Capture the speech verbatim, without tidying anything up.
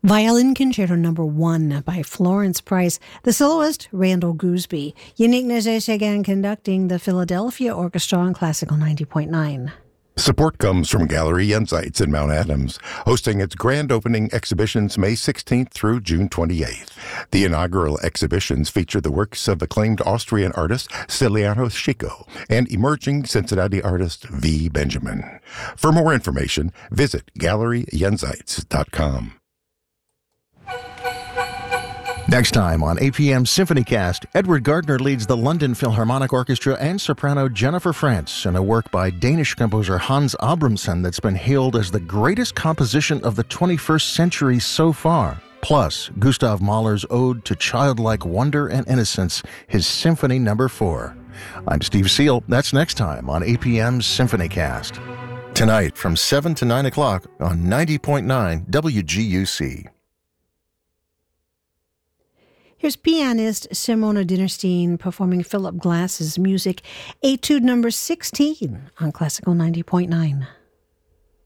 Violin Concerto Number One by Florence Price. The soloist, Randall Gooseby. Yannick Nézet-Séguin conducting the Philadelphia Orchestra on Classical ninety point nine. Support comes from Gallery Jenseits in Mount Adams, hosting its grand opening exhibitions May sixteenth through June twenty-eighth. The inaugural exhibitions feature the works of acclaimed Austrian artist Stilianos Chico and emerging Cincinnati artist V. Benjamin. For more information, visit gallery jenseits dot com. Next time on A P M SymphonyCast, Edward Gardner leads the London Philharmonic Orchestra and soprano Jennifer Frantz in a work by Danish composer Hans Abramson that's been hailed as the greatest composition of the twenty-first century so far. Plus, Gustav Mahler's ode to childlike wonder and innocence, his Symphony Number Four. I'm Steve Seal. That's next time on A P M SymphonyCast. Tonight from seven to nine o'clock on ninety point nine W G U C. Here's pianist Simona Dinnerstein performing Philip Glass's music, Etude number sixteen on Classical ninety point nine.